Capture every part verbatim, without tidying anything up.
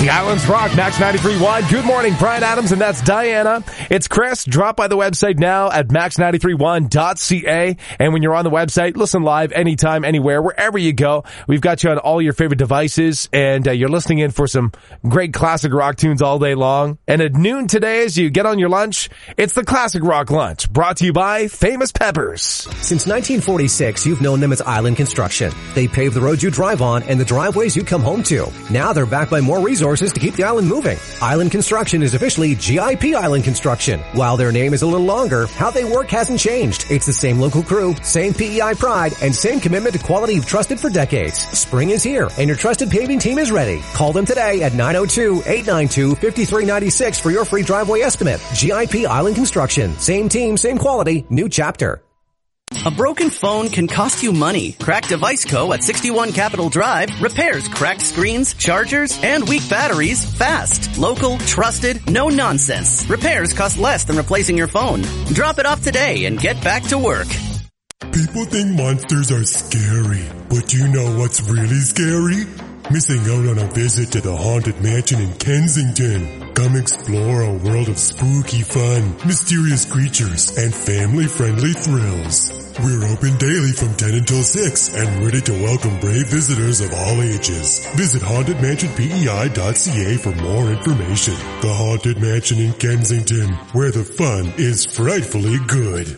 The Islands Rock, Max ninety-three point one. Good morning, Brian Adams, and that's Diana. It's Chris. Drop by the website now at max ninety-three one dot c a. And when you're on the website, listen live anytime, anywhere, wherever you go. We've got you on all your favorite devices, and uh, you're listening in for some great classic rock tunes all day long. And at noon today, as you get on your lunch, it's the Classic Rock Lunch, brought to you by Famous Peppers. Since nineteen forty-six, you've known them as Island Construction. They pave the roads you drive on and the driveways you come home to. Now they're backed by more resources to keep the island moving. Island Construction is officially G I P Island Construction. While their name is a little longer, how they work hasn't changed. It's the same local crew, same P E I pride, and same commitment to quality you've trusted for decades. Spring is here, and your trusted paving team is ready. Call them today at nine oh two, eight nine two, five three nine six for your free driveway estimate. G I P Island Construction. Same team, same quality, new chapter. A broken phone can cost you money. Cracked Device Co. at sixty-one Capitol Drive repairs cracked screens, chargers, and weak batteries fast. Local, trusted, no nonsense. Repairs cost less than replacing your phone. Drop it off today and get back to work. People think monsters are scary, but do you know what's really scary? Missing out on a visit to the Haunted Mansion in Kensington. Come explore a world of spooky fun, mysterious creatures, and family-friendly thrills. We're open daily from ten until six and ready to welcome brave visitors of all ages. Visit haunted mansion p e i dot c a for more information. The Haunted Mansion in Kensington, where the fun is frightfully good.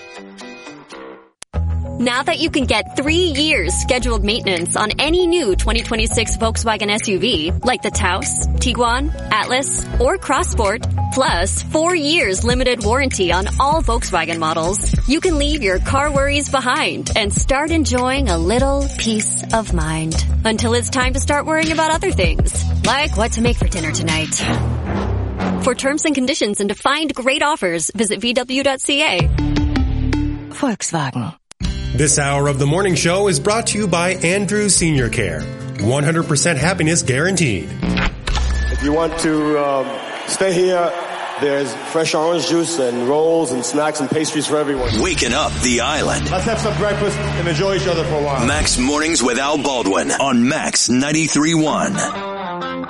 Now that you can get three years scheduled maintenance on any new twenty twenty-six Volkswagen S U V, like the Taos, Tiguan, Atlas, or Crossport, plus four years limited warranty on all Volkswagen models, you can leave your car worries behind and start enjoying a little peace of mind. Until it's time to start worrying about other things, like what to make for dinner tonight. For terms and conditions and to find great offers, visit v w dot c a. Volkswagen. This hour of the morning show is brought to you by Andrew Senior Care. one hundred percent happiness guaranteed. If you want to um, stay here, there's fresh orange juice and rolls and snacks and pastries for everyone. Waking up the island. Let's have some breakfast and enjoy each other for a while. Max Mornings with Al Baldwin on Max ninety-three point one.